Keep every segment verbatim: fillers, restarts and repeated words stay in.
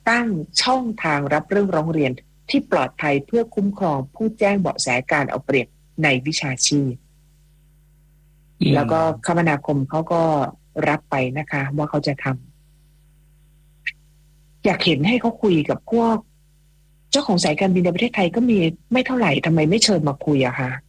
ตั้งช่องทางรับเรื่องร้องเรียนที่ปลอดภัยเพื่อคุ้มครองผู้แจ้งเบาะแสการเอาเปรียบในวิชาชีพแล้วก็คมนาคมเขาก็รับไปนะคะว่าเขาจะทำอยากเห็นให้เขาคุยกับพวกเจ้าของสายการบินในประเทศไทยก็มีไม่เท่าไหร่ทำไมไม่เชิญมาคุยอะคะ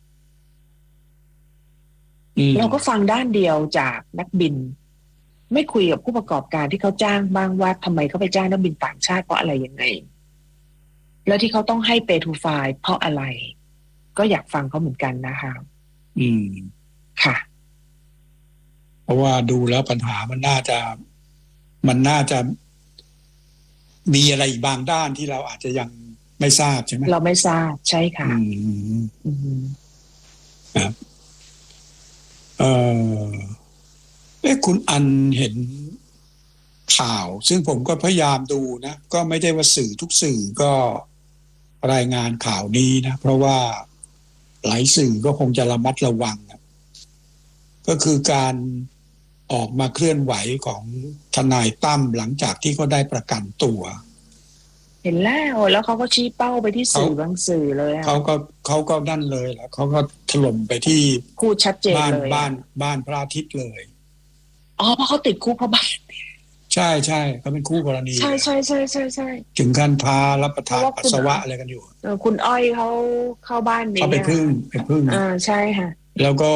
เราก็ฟังด้านเดียวจากนักบินไม่คุยกับผู้ประกอบการที่เขาจ้างบ้างว่าทำไมเขาไปจ้างนักบินต่างชาติเพราะอะไรยังไงแล้วที่เขาต้องให้ pay to fly เพราะอะไรก็อยากฟังเขาเหมือนกันนะคะอืมค่ะเพราะว่าดูแล้วปัญหามันน่าจะมันน่าจะมีอะไรอีกบางด้านที่เราอาจจะยังไม่ทราบใช่ไหมเราไม่ทราบใช่ค่ะอืมอืมครับเออเอ๊ะคุณอันเห็นข่าวซึ่งผมก็พยายามดูนะก็ไม่ได้ว่าสื่อทุกสื่อก็รายงานข่าวนี้นะเพราะว่าหลายสื่อก็คงจะระมัดระวังนะก็คือการออกมาเคลื่อนไหวของทนายตั้มหลังจากที่เขาได้ประกันตัวเห็นแล้วแล้วเขาก็ชี้เป้าไปที่สื่อบางสื่อเลยเขาก็เขาก็นั่นเลยแล้วเขาก็ถล่มไปที่พูดชัดเจนบ้านเลยบ้านบ้านพระอาทิตย์เลยอ๋อเพราะเขาติดคุกเพราะบ้านใช่ใช่เขาเป็นคู่กรณีใช่ใช่ใช่ใช่ใช่ถึงขั้นพารับประทานปัสสาวะอะไรกันอยู่เออคุณอ้อยเขาเข้าบ้านนี้เขาไปพึ่งไปพึ่งอ่าใช่ค่ะแล้วก็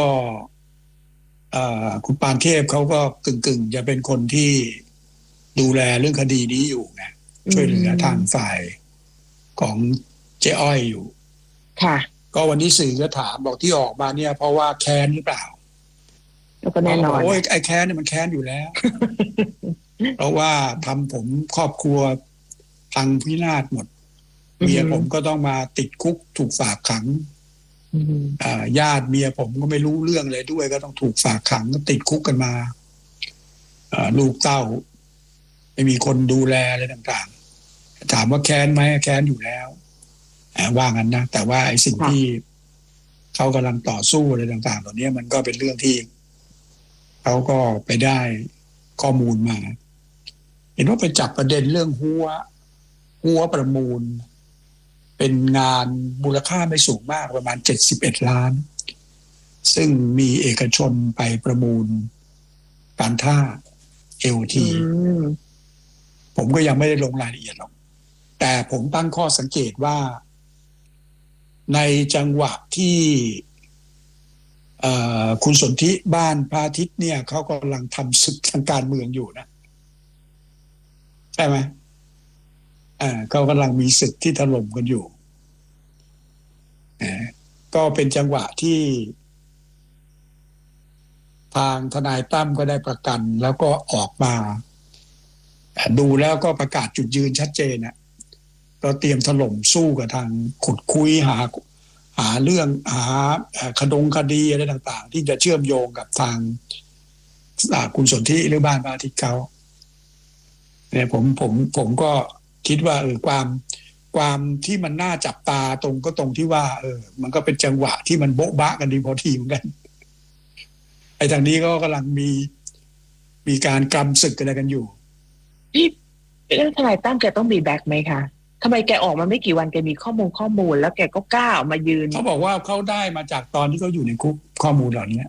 คุณปานเทพเขาก็กึ่งกึ่งจะเป็นคนที่ดูแลเรื่องคดีนี้อยู่ไงช่วยเหลือทางฝ่ายของเจ๊อ้อยอยู่ค่ะก็วันนี้สื่อก็ถามบอกที่ออกมาเนี่ยเพราะว่าแค้นหรือเปล่าแล้วก็แน่นอนโอ้ยไอ้แค้นเนี่ยมันแค้นอยู่แล้ว เพราะว่าทำผมครอบครัวพังพินาศหมดเมียผมก็ต้องมาติดคุกถูกฝากขังญาติเมียผมก็ไม่รู้เรื่องเลยด้วยก็ต้องถูกฝากขังก็ติดคุกกันมาลูกเต้าไม่มีคนดูแลอะไรต่างๆถามว่าแค้นไหมแค้นอยู่แล้วว่างั้นนะแต่ว่าไอ้สิ่งที่เขากำลังต่อสู้อะไรต่างๆเหล่านี้มันก็เป็นเรื่องที่เขาก็ไปได้ข้อมูลมาเห็นว่าไปจับประเด็นเรื่องหัวหัวประมูลเป็นงานมูลค่าไม่สูงมากประมาณเจ็ดสิบเอ็ดล้านซึ่งมีเอกชนไปประมูลการท่า เอ โอ ที ผมก็ยังไม่ได้ลงรายละเอียดหรอกแต่ผมตั้งข้อสังเกตว่าในจังหวะที่คุณสนธิบ้านพระอาทิตย์เนี่ยเขากำลังทำศึกทางการเมืองอยู่นะใช่ไหมอ่าเขากำลังมีศึกที่ถล่มกันอยู่ก็เป็นจังหวะที่ทางทนายตั้มก็ได้ประกันแล้วก็ออกมาดูแล้วก็ประกาศจุดยืนชัดเจนนะก็เตรียมถล่มสู้กับทางขุดคุยหาหาเรื่องหาคดงคดีอะไรต่างๆที่จะเชื่อมโยงกับทางคุณสนธิหรือบ้านพระอาทิตย์เขาเนี่ยผมผมผมก็คิดว่าเออความความที่มันน่าจับตาตรงก็ตรงที่ว่าเออมันก็เป็นจังหวะที่มันโบ๊ะบะกันดีพอทีเหมือนกันไอ้ทางนี้ก็กำลังมีมีการกำศึกอะไรกันอยู่พี่เรื่องทนายตั้มแกต้องมีแบ็คไหมคะทำไมแกออกมาไม่กี่วันแกมีข้อมูลข้อมูลแล้วแกก็กล้าออกมายืนเขาบอกว่าเขาได้มาจากตอนที่เขาอยู่ในคุกข้อมูลเหล่านี้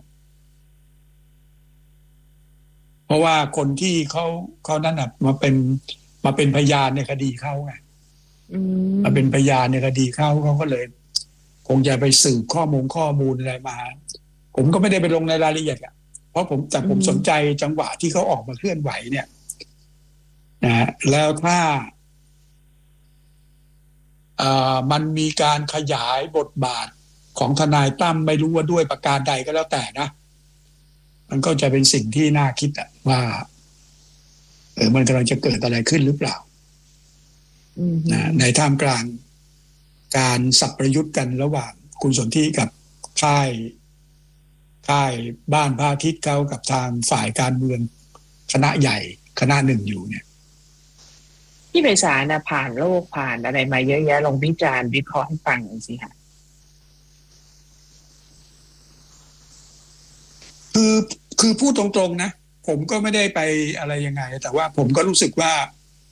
เพราะว่าคนที่เขาเขานั่นน่ะมาเป็นมาเป็นพยานในคดีเขาไงมาเป็นพยานในคดีเขาเขาก็เลยคงจะไปสืบข้อมูลข้อมูลอะไรมาผมก็ไม่ได้ไปลงในรายละเอียดอ่ะเพราะผมแต่ผมสนใจจังหวะที่เขาออกมาเคลื่อนไหวเนี่ยนะแล้วถ้ามันมีการขยายบทบาทของทนายตั้มไม่รู้ว่าด้วยประการใดก็แล้วแต่นะมันก็จะเป็นสิ่งที่น่าคิดอะว่าเออมันกำลังจะเกิดอะไรขึ้นหรือเปล่านะในท่ามกลางการสับประยุทธ์กันระหว่างคุณสนธิกับค่ายค่ายบ้านพระอาทิตย์เขากับทางฝ่ายการเมืองคณะใหญ่คณะหนึ่งอยู่เนี่ยพี่ไพศาลนะผ่านโลกผ่านอะไรมาเยอะแยะลองวิจารณ์วิเคราะห์ให้ฟังหน่อยสิค่ะคือคือพูดตรงๆนะผมก็ไม่ได้ไปอะไรยังไงแต่ว่าผมก็รู้สึกว่า